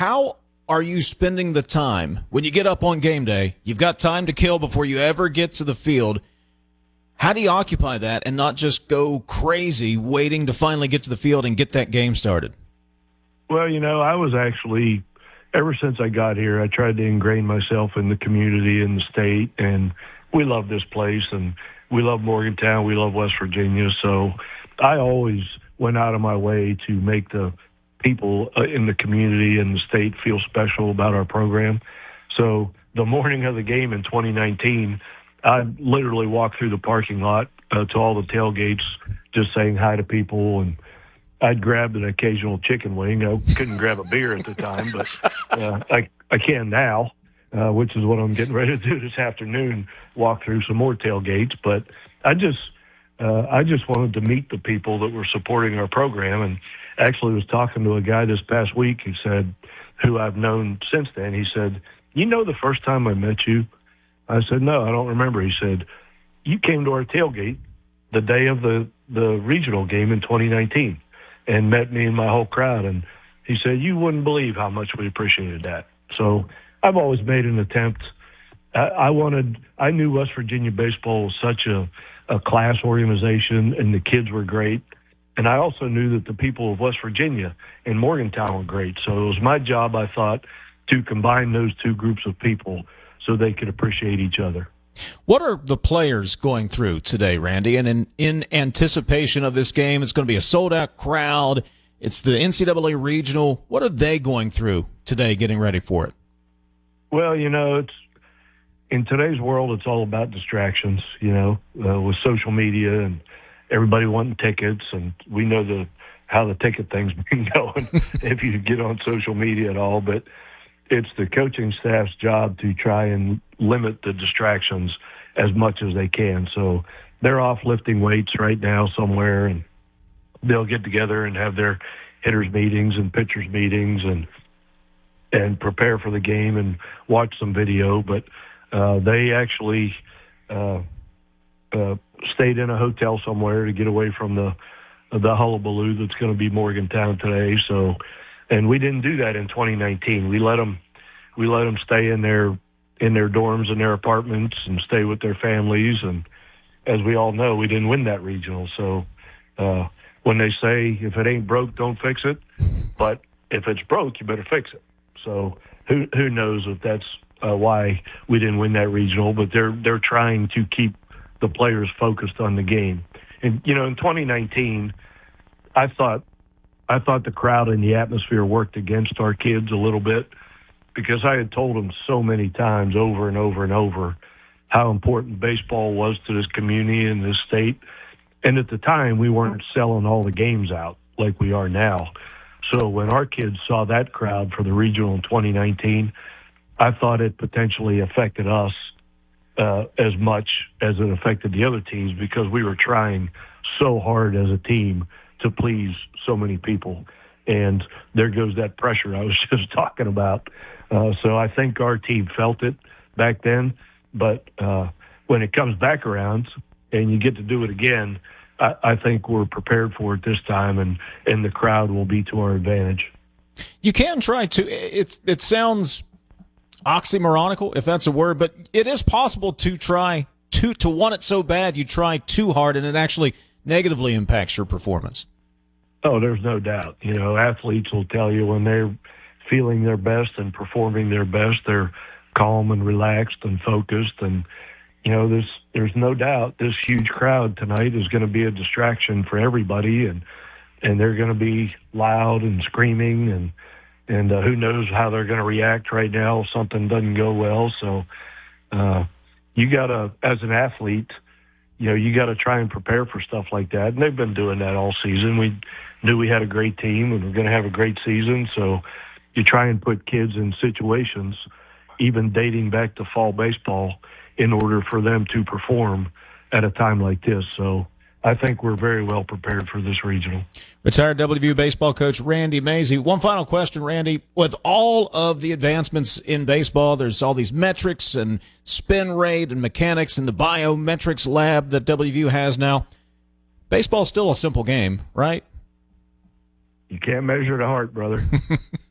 how are you spending the time when you get up on game day? You've got time to kill before you ever get to the field. How do you occupy that and not just go crazy waiting to finally get to the field and get that game started? Well, I was actually, ever since I got here, I tried to ingrain myself in the community and the state, and we love this place, and we love Morgantown, we love West Virginia, so I always went out of my way to make the people in the community and the state feel special about our program. So the morning of the game in 2019, I literally walked through the parking lot to all the tailgates, just saying hi to people, and I'd grab an occasional chicken wing. I couldn't grab a beer at the time, but I can now, which is what I'm getting ready to do this afternoon, walk through some more tailgates. But I just wanted to meet the people that were supporting our program, and actually was talking to a guy this past week who I've known since then. He said, the first time I met you? I said, no, I don't remember. He said, you came to our tailgate the day of the regional game in 2019 and met me and my whole crowd. And he said, you wouldn't believe how much we appreciated that. So I've always made an attempt. I knew West Virginia baseball was such a class organization, and the kids were great. And I also knew that the people of West Virginia and Morgantown were great. So it was my job, I thought, to combine those two groups of people so they could appreciate each other. What are the players going through today, Randy? And in anticipation of this game, it's going to be a sold-out crowd. It's the NCAA regional. What are they going through today getting ready for it? Well, it's in today's world, it's all about distractions, with social media and everybody wanting tickets. And we know how the ticket thing's been going if you get on social media at all. But it's the coaching staff's job to try and limit the distractions as much as they can. So they're off lifting weights right now somewhere, and they'll get together and have their hitters meetings and pitchers meetings and prepare for the game and watch some video. But they actually stayed in a hotel somewhere to get away from the hullabaloo that's going to be Morgantown today. So, and we didn't do that in 2019. We let them stay in their dorms and their apartments and stay with their families. And as we all know, we didn't win that regional. So when they say, if it ain't broke, don't fix it. But if it's broke, you better fix it. So who knows if that's why we didn't win that regional, but they're trying to keep the players focused on the game. And, in 2019, I thought the crowd and the atmosphere worked against our kids a little bit, because I had told them so many times over and over and over how important baseball was to this community and this state. And at the time, we weren't selling all the games out like we are now. So when our kids saw that crowd for the regional in 2019, I thought it potentially affected us as much as it affected the other teams, because we were trying so hard as a team to please so many people. And there goes that pressure I was just talking about. So I think our team felt it back then. But when it comes back around and you get to do it again, I think we're prepared for it this time, and the crowd will be to our advantage. You can try to. It sounds oxymoronical, if that's a word, but it is possible to try to want it so bad you try too hard, and it actually negatively impacts your performance. Oh, there's no doubt. Athletes will tell you when they're feeling their best and performing their best, they're calm and relaxed and focused. And, there's no doubt this huge crowd tonight is going to be a distraction for everybody, and they're going to be loud and screaming, and who knows how they're going to react right now if something doesn't go well. So you got to, as an athlete, you got to try and prepare for stuff like that. And they've been doing that all season. We knew we had a great team and we're going to have a great season. So you try and put kids in situations, even dating back to fall baseball, in order for them to perform at a time like this. So I think we're very well prepared for this regional. Retired WVU baseball coach Randy Mazey. One final question, Randy. With all of the advancements in baseball, there's all these metrics and spin rate and mechanics and the biometrics lab that WVU has now. Baseball's still a simple game, right? You can't measure the heart, brother.